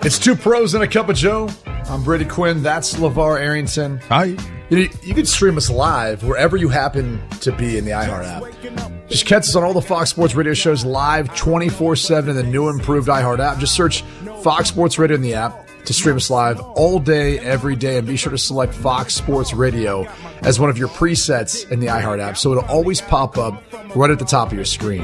It's Two Pros and a Cup of Joe. I'm Brady Quinn. That's LeVar Arrington. Hi. You can stream us live wherever you happen to be in the iHeart app. Just catch us on all the Fox Sports Radio shows live 24/7 in the new improved iHeart app. Just search Fox Sports Radio in the app to stream us live all day, every day. And be sure to select Fox Sports Radio as one of your presets in the iHeart app, so it'll always pop up right at the top of your screen.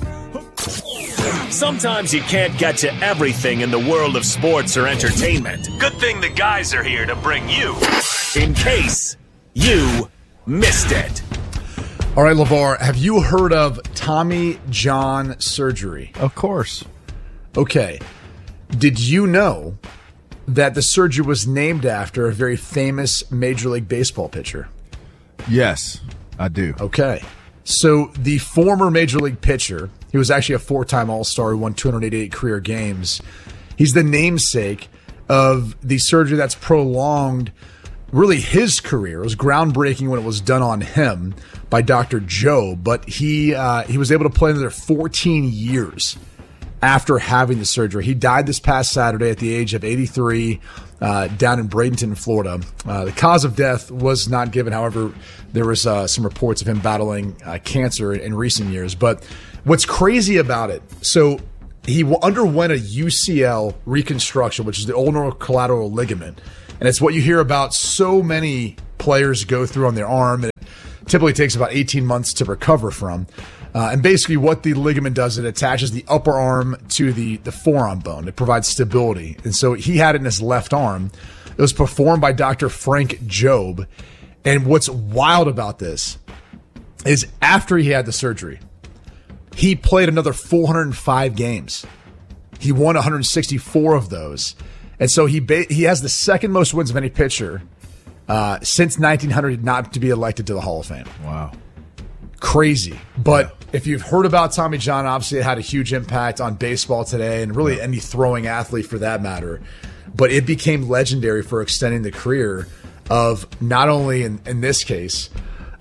Sometimes you can't get to everything in the world of sports or entertainment. Good thing the guys are here to bring you, in case you missed it. All right, LeVar, have you heard of Tommy John surgery? Of course. Okay. Did you know that the surgery was named after a very famous Major League Baseball pitcher? Yes, I do. Okay. So the former Major League pitcher, he was actually a four-time All-Star who won 288 career games. He's the namesake of the surgery that's prolonged really his career. It was groundbreaking when it was done on him by Dr. Jobe, but he was able to play another 14 years after having the surgery. He died this past Saturday at the age of 83 down in Bradenton, Florida. The cause of death was not given. However, there was some reports of him battling cancer in recent years. But what's crazy about it, so he underwent a UCL reconstruction, which is the ulnar collateral ligament. And it's what you hear about so many players go through on their arm. And it typically takes about 18 months to recover from. And basically what the ligament does, it attaches the upper arm to the forearm bone. It provides stability. And so he had it in his left arm. It was performed by Dr. Frank Jobe. And what's wild about this is after he had the surgery, he played another 405 games. He won 164 of those. And so he has the second most wins of any pitcher since 1900 not to be elected to the Hall of Fame. Wow. Crazy. But if you've heard about Tommy John, obviously it had a huge impact on baseball today and really any throwing athlete for that matter. But it became legendary for extending the career of not only in this case,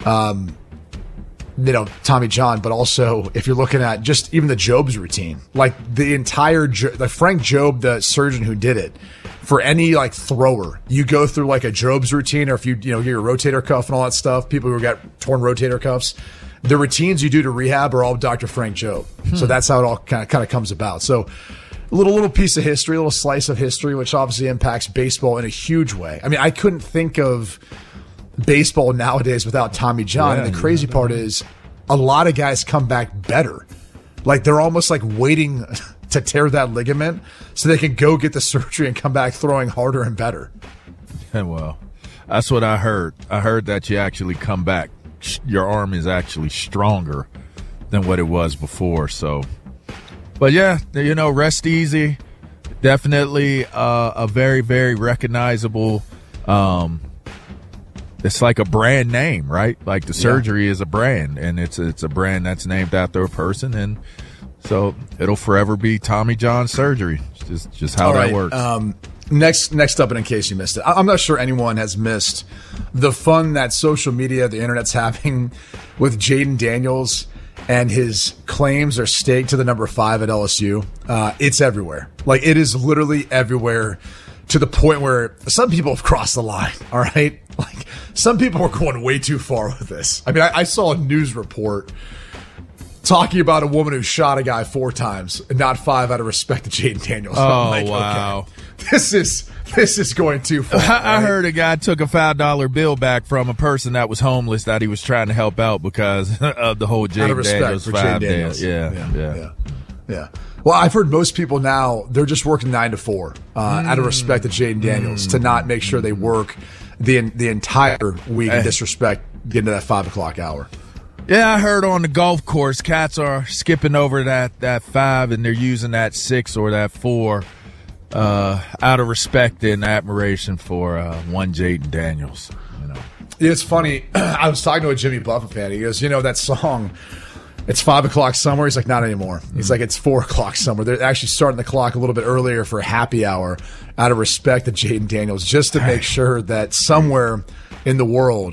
Tommy John, but also if you're looking at just even the Jobe's routine, like the entire, like Frank Jobe, the surgeon who did it, for any like thrower, you go through like a Jobe's routine, or if you get your rotator cuff and all that stuff, people who got torn rotator cuffs, the routines you do to rehab are all Dr. Frank Jobe. So that's how it all kind of comes about. So a little piece of history, a little slice of history, which obviously impacts baseball in a huge way. I mean, I couldn't think of baseball nowadays without Tommy John. And the crazy part is a lot of guys come back better. Like they're almost like waiting to tear that ligament so they can go get the surgery and come back throwing harder and better. Well, that's what I heard. I heard that you actually come back. Your arm is actually stronger than what it was before. So, but yeah, rest easy. Definitely a very, very recognizable it's like a brand name, right? Like the surgery is a brand, and it's a brand that's named after a person, and so it'll forever be Tommy John surgery. It's just how that works. Next up, and in case you missed it, I'm not sure anyone has missed the fun that social media, the internet's having with Jaden Daniels and his claims are staked to the number 5 at LSU. It's everywhere. Like it is literally everywhere. To the point where some people have crossed the line, all right? Like, some people are going way too far with this. I mean, I saw a news report talking about a woman who shot a guy 4 times and not 5 out of respect to Jaden Daniels. Oh, wow. Okay, this is going too far. I heard a guy took a $5 bill back from a person that was homeless that he was trying to help out because of the whole Jaden Daniels 5 days. Yeah. Well, I've heard most people now, they're just working 9 to 4 out of respect to Jaden Daniels to not make sure they work the entire week and disrespect getting to that 5 o'clock hour. Yeah, I heard on the golf course, cats are skipping over that 5 and they're using that 6 or that 4 out of respect and admiration for one Jaden Daniels. It's funny. I was talking to a Jimmy Buffett fan. He goes, that song, it's 5 o'clock somewhere. He's like, not anymore. He's like, it's 4 o'clock somewhere. They're actually starting the clock a little bit earlier for happy hour out of respect to Jaden Daniels, just to make sure that somewhere in the world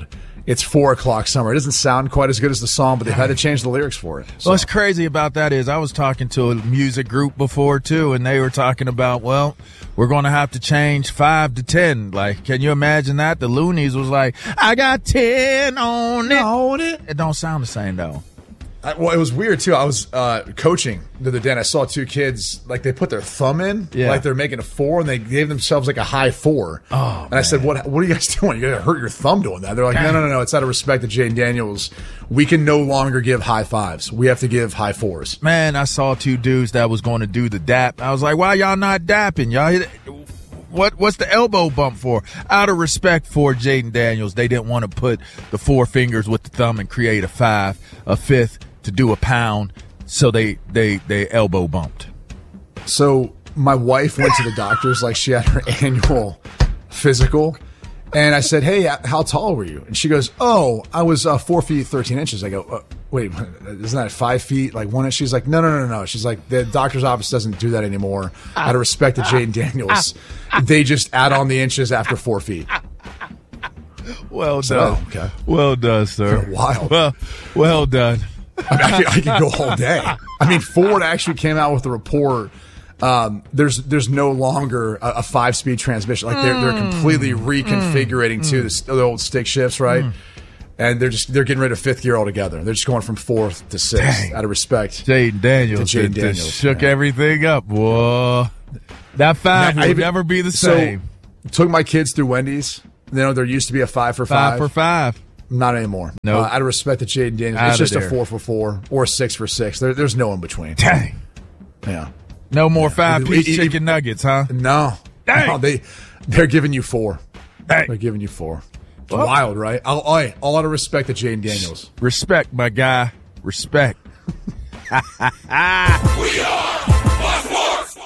It's 4 o'clock summer. It doesn't sound quite as good as the song, but they've had to change the lyrics for it. So. What's crazy about that is I was talking to a music group before, too, and they were talking about, well, we're going to have to change 5 to 10. Like, can you imagine that? The Loonies was like, I got 10 on it. It don't sound the same, though. Well, it was weird, too. I was coaching the other day, and I saw 2 kids, like, they put their thumb in, like they're making a 4, and they gave themselves, like, a high 4. Oh, and I said, what are you guys doing? You're going to hurt your thumb doing that. They're like, no. It's out of respect to Jaden Daniels. We can no longer give high 5s. We have to give high 4s. Man, I saw 2 dudes that was going to do the dap. I was like, why y'all not dapping? Y'all What's the elbow bump for? Out of respect for Jaden Daniels, they didn't want to put the 4 fingers with the thumb and create a 5, a 5th to do a pound, so they elbow bumped. So my wife went to the doctor's, like she had her annual physical, and I said, hey, how tall were you? And she goes, oh, I was 4 feet 13 inches. I go, wait, isn't that 5 feet, like 1 inch? She's like, no. She's like, the doctor's office doesn't do that anymore. Out of respect to Jaden Daniels, they just add on the inches after 4 feet. Well done. Okay. Well done, sir. Wild. Well done. I could go all day. I mean, Ford actually came out with a report. There's no longer a 5-speed transmission. Like they're completely reconfiguring to the old stick shifts, right? And they're getting rid of 5th gear altogether. They're just going from 4th to 6th out of respect. Jaden Daniels shook everything up. Whoa, that 5 will never be the same. Took my kids through Wendy's. You know, there used to be a 5 for 5. 5 for 5. Not anymore. No, out of respect to Jaden Daniels, it's just a 4 for 4 or a 6 for 6. There's no in between. Dang. Yeah. No more 5-piece chicken nuggets, huh? No. Dang. No, they're giving you 4. Dang. They're giving you 4. It's wild, right? All out of respect to Jaden Daniels. Respect, my guy. Respect. We are Sports.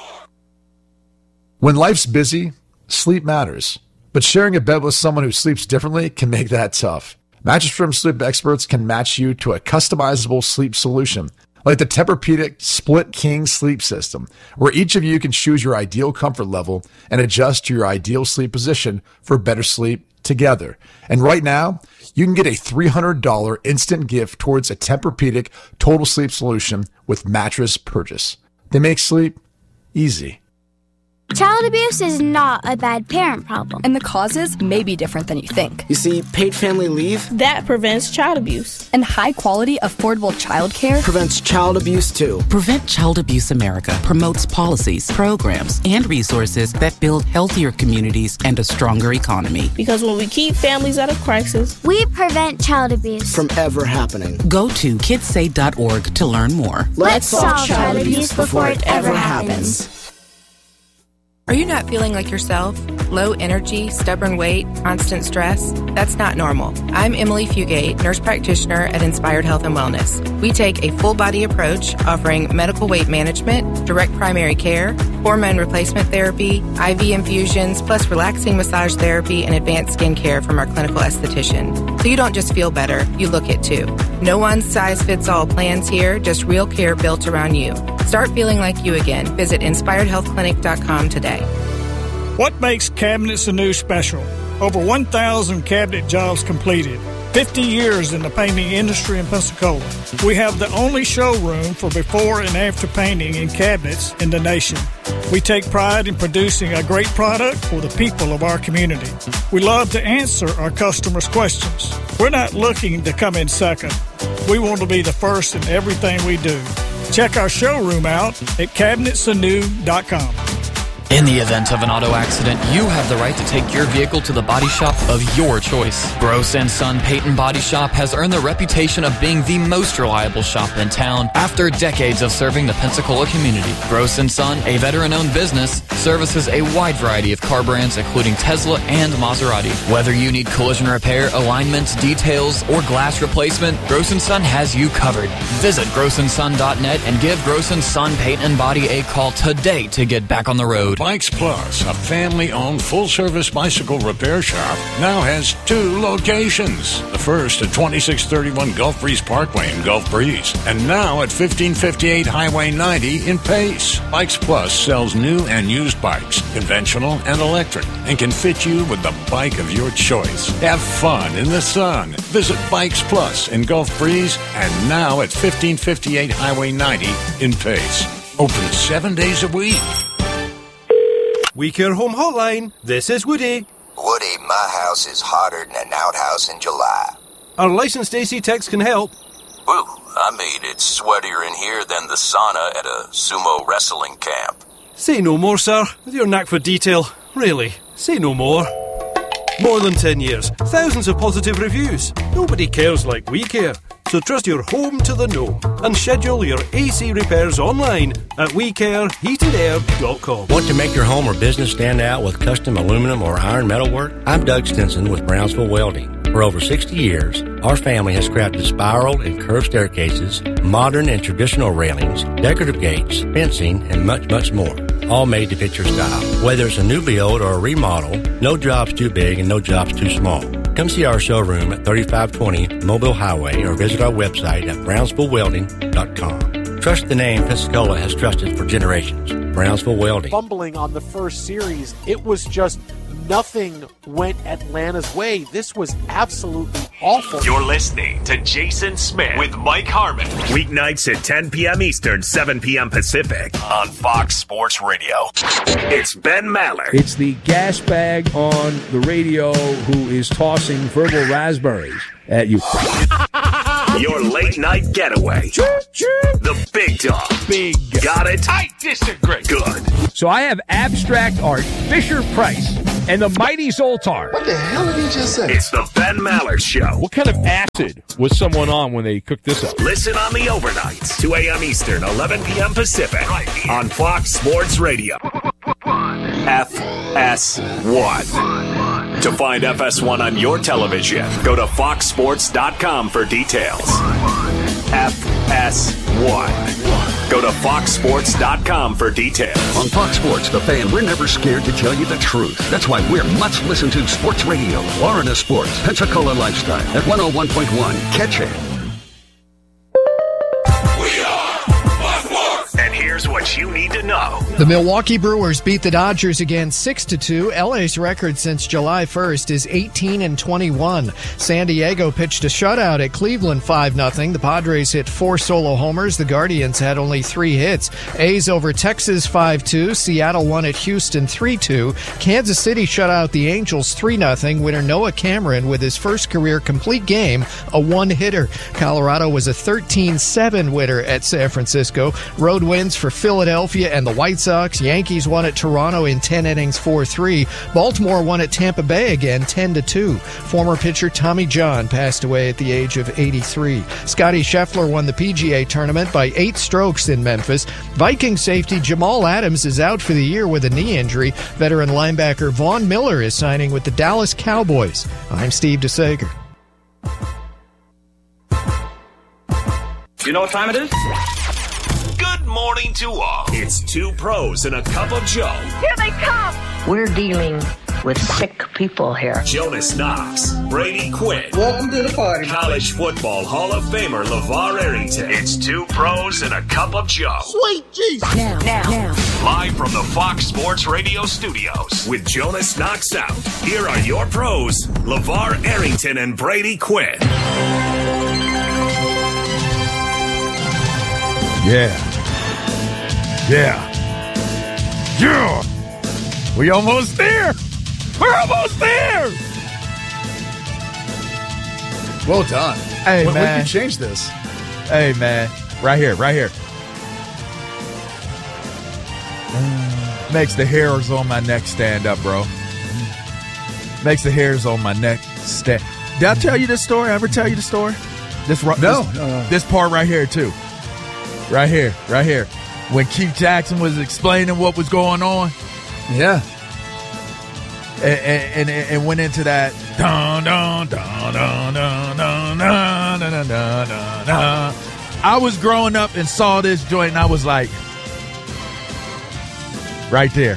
When life's busy, sleep matters. But sharing a bed with someone who sleeps differently can make that tough. Mattress Firm sleep experts can match you to a customizable sleep solution, like the Tempur-Pedic Split King sleep system, where each of you can choose your ideal comfort level and adjust to your ideal sleep position for better sleep together. And right now, you can get a $300 instant gift towards a Tempur-Pedic total sleep solution with mattress purchase. They make sleep easy. Child abuse is not a bad parent problem. And the causes may be different than you think. You see, paid family leave that prevents child abuse. And high-quality, affordable child care prevents child abuse, too. Prevent Child Abuse America promotes policies, programs, and resources that build healthier communities and a stronger economy. Because when we keep families out of crisis, we prevent child abuse from ever happening. Go to kidssay.org to learn more. Let's solve child abuse before it ever happens. Are you not feeling like yourself? Low energy, stubborn weight, constant stress? That's not normal. I'm Emily Fugate, nurse practitioner at Inspired Health and Wellness. We take a full-body approach offering medical weight management, direct primary care, hormone replacement therapy, IV infusions, plus relaxing massage therapy and advanced skin care from our clinical esthetician. So you don't just feel better, you look it too. No one-size-fits-all plans here, just real care built around you. Start feeling like you again. Visit InspiredHealthClinic.com today. What makes Cabinets Anew special? Over 1,000 cabinet jobs completed. 50 years in the painting industry in Pensacola. We have the only showroom for before and after painting in cabinets in the nation. We take pride in producing a great product for the people of our community. We love to answer our customers' questions. We're not looking to come in second. We want to be the first in everything we do. Check our showroom out at cabinetsanew.com. In the event of an auto accident, you have the right to take your vehicle to the body shop of your choice. Gross & Son Paint & Body Shop has earned the reputation of being the most reliable shop in town after decades of serving the Pensacola community. Gross & Son, a veteran-owned business, services a wide variety of car brands including Tesla and Maserati. Whether you need collision repair, alignments, details, or glass replacement, Gross & Son has you covered. Visit grossandson.net and give Gross & Son Paint & Body a call today to get back on the road. Bikes Plus, a family-owned full-service bicycle repair shop, now has 2 locations. The first at 2631 Gulf Breeze Parkway in Gulf Breeze, and now at 1558 Highway 90 in Pace. Bikes Plus sells new and used bikes, conventional and electric, and can fit you with the bike of your choice. Have fun in the sun. Visit Bikes Plus in Gulf Breeze, and now at 1558 Highway 90 in Pace. Open 7 days a week. WeCare Home Hotline. This is Woody. Woody, my house is hotter than an outhouse in July. Our licensed AC techs can help. Woo, I mean, it's sweatier in here than the sauna at a sumo wrestling camp. Say no more, sir. With your knack for detail. Really, say no more. More than 10 years, thousands of positive reviews. Nobody cares like we care. So trust your home to the know and schedule your AC repairs online at WeCareHeatedAir.com. Want to make your home or business stand out with custom aluminum or iron metalwork? I'm Doug Stinson with Brownsville Welding. For over 60 years, our family has crafted spiral and curved staircases, modern and traditional railings, decorative gates, fencing, and much, much more. All made to fit your style. Whether it's a new build or a remodel, no job's too big and no job's too small. Come see our showroom at 3520 Mobile Highway or visit our website at BrownsvilleWelding.com. Trust the name Pensacola has trusted for generations. Brownsville Welding. Fumbling on the first series, it was just nothing went Atlanta's way. This was absolutely awful. You're listening to Jason Smith with Mike Harmon. Weeknights at 10 p.m. Eastern, 7 p.m. Pacific on Fox Sports Radio. It's Ben Maller. It's the gas bag on the radio who is tossing verbal raspberries at you. Your late night getaway. The big dog. Big. Got it? I disagree. Good. So I have abstract art, Fisher-Price, and the mighty Zoltar. What the hell did he just say? It's the Ben Maller Show. What kind of acid was someone on when they cooked this up? Listen on the overnights, 2 a.m. Eastern, 11 p.m. Pacific, on Fox Sports Radio. FS1. To find FS1 on your television, go to foxsports.com for details. FS1. Go to foxsports.com for details. On Fox Sports, the fan, we're never scared to tell you the truth. That's why we're much listened to sports radio. Florida Sports, Pensacola Lifestyle at 101.1. Catch it. And here's what you need to know. The Milwaukee Brewers beat the Dodgers again 6-2. LA's record since July 1st is 18-21. San Diego pitched a shutout at Cleveland 5-0. The Padres hit 4 solo homers. The Guardians had only 3 hits. A's over Texas 5-2. Seattle won at Houston 3-2. Kansas City shut out the Angels 3-0. Winner Noah Cameron with his first career complete game, a one-hitter. Colorado was a 13-7 winner at San Francisco. Road wins for Philadelphia and the White Sox. Yankees won at Toronto in 10 innings 4-3. Baltimore won at Tampa Bay again 10-2. Former pitcher Tommy John passed away at the age of 83. Scotty Scheffler won the PGA tournament by 8 strokes in Memphis. Viking safety Jamal Adams is out for the year with a knee injury. Veteran linebacker Vaughn Miller is signing with the Dallas Cowboys. I'm Steve DeSager. You know what time it is? Good morning to all. It's 2 pros and a cup of Joe. Here they come. We're dealing with sick people here. Jonas Knox, Brady Quinn. Welcome to the party. College football Hall of Famer LeVar Arrington. It's 2 pros and a cup of Joe. Sweet Jesus. Now. Live from the Fox Sports Radio studios with Jonas Knox out. Here are your pros, LeVar Arrington and Brady Quinn. Yeah. We almost there. We're almost there. Well done. Hey, man. We man. can change this. Hey, man. Right here. Makes the hairs on my neck stand up, bro. Makes the hairs on my neck stand. Did I tell you this story? Ever tell you the story? No. This part right here, too. Right here. When Keith Jackson was explaining what was going on. Yeah. And went into that. Dun, dun, dun, dun, dun, dun, dun, dun, dun, dun, dun. I was growing up and saw this joint, and I was like, Right there.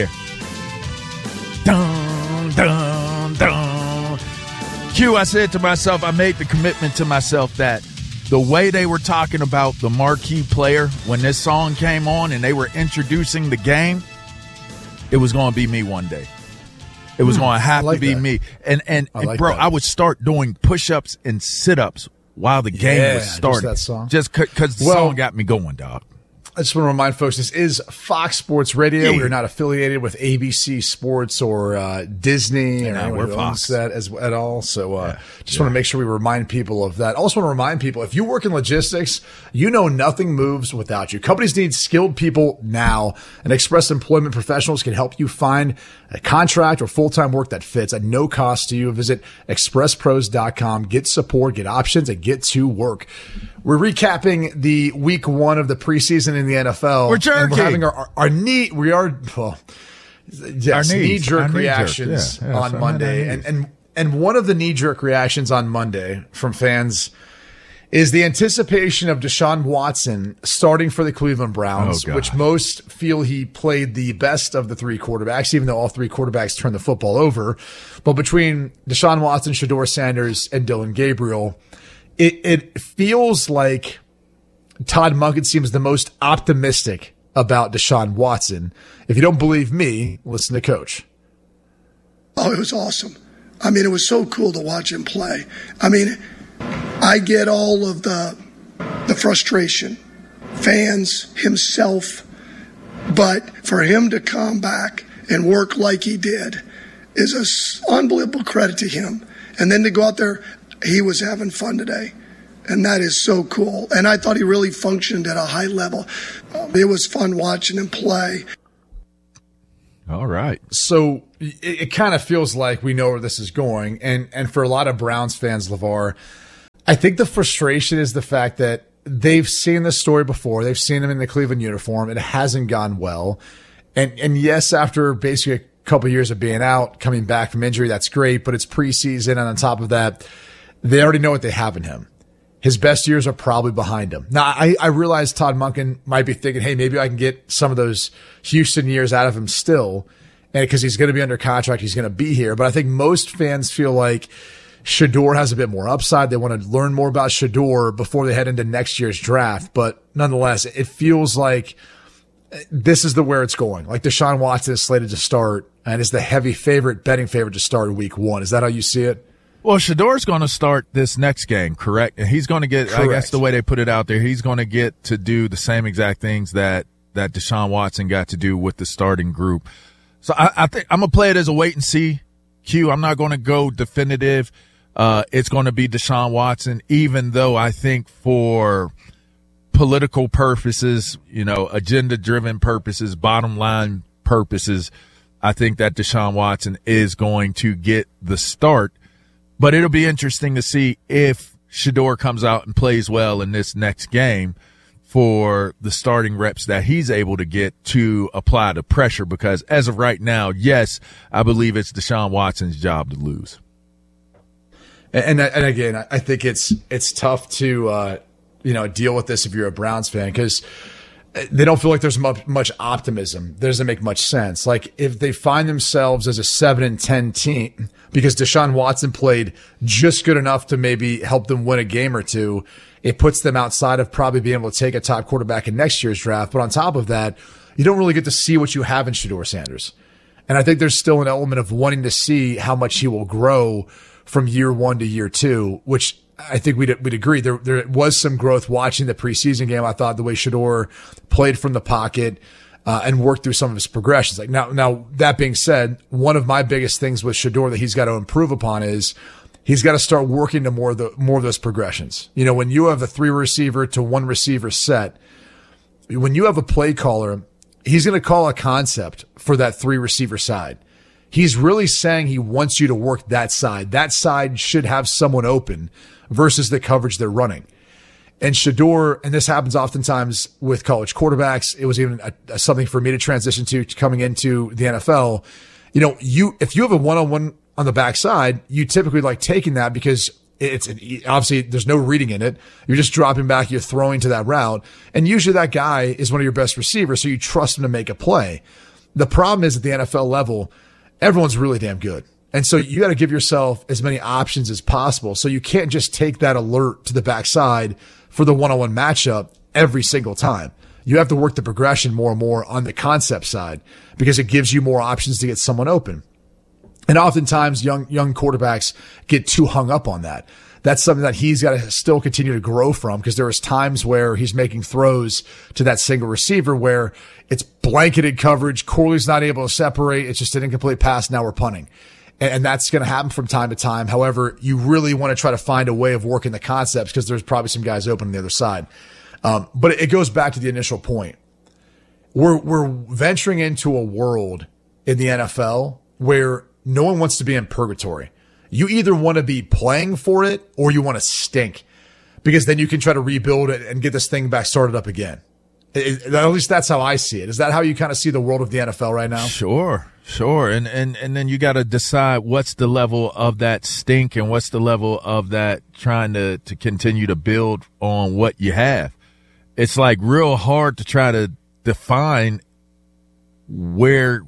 Dun, dun, dun. Q, I said to myself, I made the commitment to myself that the way they were talking about the marquee player when this song came on and they were introducing the game, it was going to be me one day. It was going to have to be me. And bro, I would start doing push-ups and sit-ups while the game was starting. Just that song. Just because the song got me going, dog. I just want to remind folks, this is Fox Sports Radio. We're not affiliated with ABC Sports or Disney or anyone who owns that at all. So just want to make sure we remind people of that. Also want to remind people, if you work in logistics, you know nothing moves without you. Companies need skilled people now, and Express Employment Professionals can help you find a contract or full-time work that fits at no cost to you. Visit expresspros.com. Get support, get options, and get to work. We're recapping the week 1 of the preseason in the NFL. We're jerking. And we're having our knee-jerk reactions on Monday. And one of the knee-jerk reactions on Monday from fans is the anticipation of Deshaun Watson starting for the Cleveland Browns, which most feel he played the best of the 3 quarterbacks, even though all 3 quarterbacks turned the football over. But between Deshaun Watson, Shedeur Sanders, and Dylan Gabriel, it feels like Todd Monken seems the most optimistic about Deshaun Watson. If you don't believe me, listen to Coach. Oh, it was awesome. I mean, it was so cool to watch him play. I mean, I get all of the frustration, fans, himself, but for him to come back and work like he did is an unbelievable credit to him. And then to go out there, he was having fun today, and that is so cool. And I thought he really functioned at a high level. It was fun watching him play. All right. So it kind of feels like we know where this is going. And for a lot of Browns fans, LeVar, I think the frustration is the fact that they've seen this story before. They've seen him in the Cleveland uniform. It hasn't gone well. And yes, after basically a couple of years of being out, coming back from injury, that's great. But it's preseason. And on top of that, they already know what they have in him. His best years are probably behind him. Now, I realize Todd Monken might be thinking, hey, maybe I can get some of those Houston years out of him still. And because he's going to be under contract, he's going to be here. But I think most fans feel like Shedeur has a bit more upside. They want to learn more about Shedeur before they head into next year's draft. But nonetheless, it feels like this is where it's going. Like Deshaun Watson is slated to start and is the heavy favorite, betting favorite to start week 1. Is that how you see it? Well, Shedeur's going to start this next game, correct? And he's going to get, I guess the way they put it out there, he's going to get to do the same exact things that Deshaun Watson got to do with the starting group. So I think I'm going to play it as a wait and see, Q. I'm not going to go definitive. It's going to be Deshaun Watson, even though I think for political purposes, agenda-driven purposes, bottom line purposes, I think that Deshaun Watson is going to get the start. But it'll be interesting to see if Shedeur comes out and plays well in this next game for the starting reps that he's able to get to apply the pressure. Because as of right now, yes, I believe it's Deshaun Watson's job to lose. And again, I think it's tough to deal with this if you're a Browns fan, because they don't feel like there's much optimism. That doesn't make much sense. Like if they find themselves as a 7-10 team because Deshaun Watson played just good enough to maybe help them win a game or two, it puts them outside of probably being able to take a top quarterback in next year's draft. But on top of that, you don't really get to see what you have in Shedeur Sanders. And I think there's still an element of wanting to see how much he will grow from year 1 to year 2, which I think we'd agree. There was some growth watching the preseason game. I thought the way Shedeur played from the pocket and worked through some of his progressions. Like now that being said, one of my biggest things with Shedeur that he's got to improve upon is he's got to start working to more of those progressions. When you have a 3 receiver to 1 receiver set, when you have a play caller, he's going to call a concept for that 3 receiver side. He's really saying he wants you to work that side. That side should have someone open versus the coverage they're running. And Shedeur, and this happens oftentimes with college quarterbacks, it was even something for me to transition to coming into the NFL. If you have a one-on-one on the backside, you typically like taking that because it's obviously there's no reading in it. You're just dropping back, you're throwing to that route. And usually that guy is one of your best receivers, so you trust him to make a play. The problem is at the NFL level, everyone's really damn good. And so you got to give yourself as many options as possible. So you can't just take that alert to the backside for the one-on-one matchup every single time. You have to work the progression more and more on the concept side because it gives you more options to get someone open. And oftentimes young quarterbacks get too hung up on that. That's something that he's got to still continue to grow from, because there was times where he's making throws to that single receiver where it's blanketed coverage. Corley's not able to separate. It's just an incomplete pass. Now we're punting. And that's going to happen from time to time. However, you really want to try to find a way of working the concepts because there's probably some guys open on the other side. But it goes back to the initial point. We're venturing into a world in the NFL where no one wants to be in purgatory. You either want to be playing for it or you want to stink, because then you can try to rebuild it and get this thing back started up again. At least that's how I see it. Is that how you kind of see the world of the NFL right now? Sure. And then you got to decide what's the level of that stink and what's the level of that trying to continue to build on what you have. It's like real hard to try to define where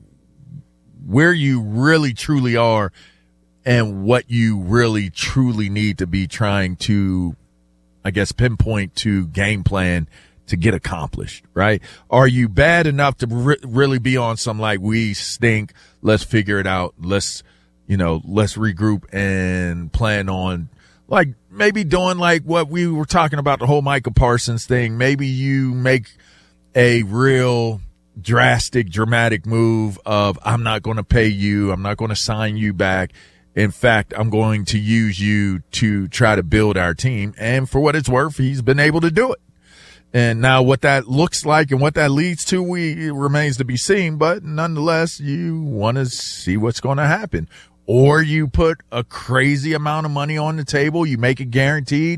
you really truly are and what you really truly need to be trying to, I guess, pinpoint to game plan to get accomplished, right? Are you bad enough to really be on some like, we stink, let's figure it out, let's regroup and plan on like maybe doing like what we were talking about, the whole Micah Parsons thing. Maybe you make a real dramatic move of, I'm not going to pay you, I'm not going to sign you back. In fact, I'm going to use you to try to build our team. And for what it's worth, he's been able to do it. And now what that looks like and what that leads to, remains to be seen. But nonetheless, you want to see what's going to happen. Or you put a crazy amount of money on the table. You make it guaranteed.